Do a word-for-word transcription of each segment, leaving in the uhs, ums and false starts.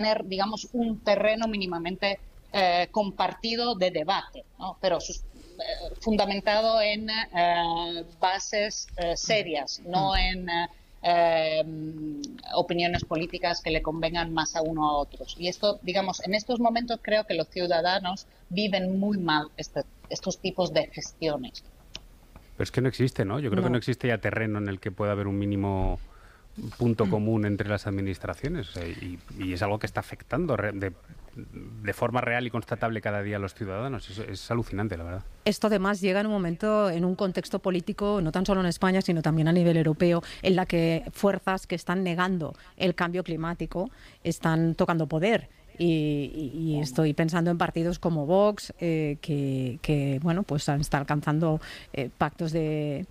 tener, digamos, un terreno mínimamente eh, compartido de debate, ¿no? Pero sus, eh, fundamentado en eh, bases eh, serias, no en eh, eh, opiniones políticas que le convengan más a uno a otros. Y esto, digamos, en estos momentos creo que los ciudadanos viven muy mal este, estos tipos de gestiones. Pero es que no existe, ¿no? Yo creo No. que no existe ya terreno en el que pueda haber un mínimo punto común entre las administraciones, o sea, y, y es algo que está afectando de, de forma real y constatable cada día a los ciudadanos. Es, es alucinante, la verdad. Esto además llega en un momento, en un contexto político, no tan solo en España, sino también a nivel europeo, en la que fuerzas que están negando el cambio climático están tocando poder. Y, y, y estoy pensando en partidos como Vox, eh, que, que bueno, pues está alcanzando eh, pactos de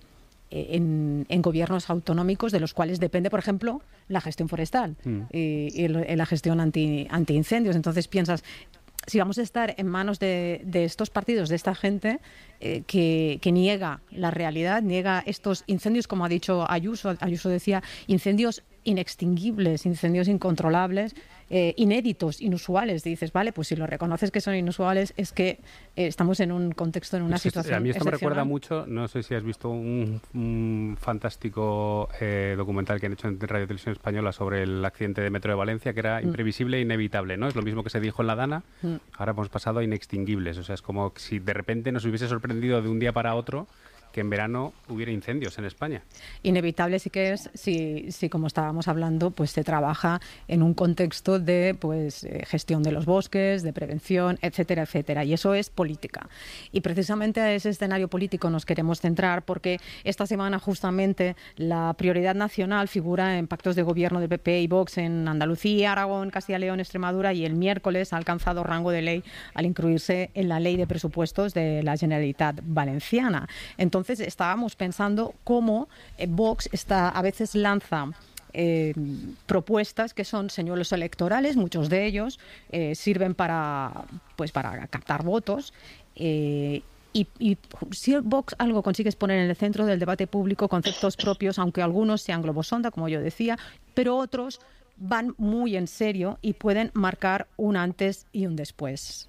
En, en gobiernos autonómicos de los cuales depende, por ejemplo, la gestión forestal mm. y, y la gestión anti, antiincendios. Entonces piensas, si vamos a estar en manos de, de estos partidos, de esta gente eh, que, que niega la realidad, niega estos incendios, como ha dicho Ayuso, Ayuso decía, incendios inextinguibles, incendios incontrolables, eh, inéditos, inusuales. Dices, vale, pues si lo reconoces que son inusuales, es que eh, estamos en un contexto, en una pues situación A mí esto me recuerda mucho, excepcional. no sé si has visto un, un fantástico eh, documental que han hecho en Radio Televisión Española sobre el accidente de Metro de Valencia, que era mm. imprevisible e inevitable, ¿no? Es lo mismo que se dijo en la Dana, mm. ahora hemos pasado a inextinguibles. O sea, es como si de repente nos hubiese sorprendido de un día para otro que en verano hubiera incendios en España. Inevitable sí que es, si, si como estábamos hablando, pues se trabaja en un contexto de pues eh, gestión de los bosques, de prevención, etcétera, etcétera. Y eso es política. Y precisamente a ese escenario político nos queremos centrar porque esta semana justamente la prioridad nacional figura en pactos de gobierno del P P y Vox en Andalucía, Aragón, Castilla y León, Extremadura, y el miércoles ha alcanzado rango de ley al incluirse en la ley de presupuestos de la Generalitat Valenciana. Entonces, Entonces estábamos pensando cómo eh, Vox está, a veces lanza eh, propuestas que son señuelos electorales, muchos de ellos eh, sirven para, pues, para captar votos. Eh, Y, y si Vox algo consigue es poner en el centro del debate público conceptos propios, aunque algunos sean globosonda, como yo decía, pero otros van muy en serio y pueden marcar un antes y un después.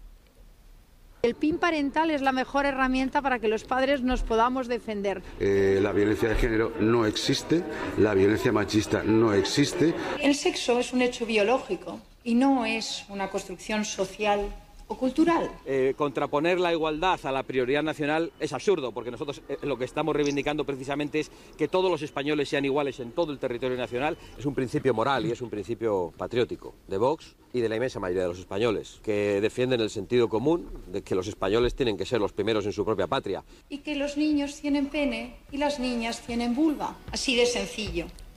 El P I N parental es la mejor herramienta para que los padres nos podamos defender. Eh, la violencia de género no existe, la violencia machista no existe. El sexo es un hecho biológico y no es una construcción social o cultural. Eh, contraponer la igualdad a la prioridad nacional es absurdo, porque nosotros eh, lo que estamos reivindicando precisamente es que todos los españoles sean iguales en todo el territorio nacional. Es un principio moral y es un principio patriótico de Vox y de la inmensa mayoría de los españoles, que defienden el sentido común de que los españoles tienen que ser los primeros en su propia patria. Y que los niños tienen pene y las niñas tienen vulva. Así de sencillo.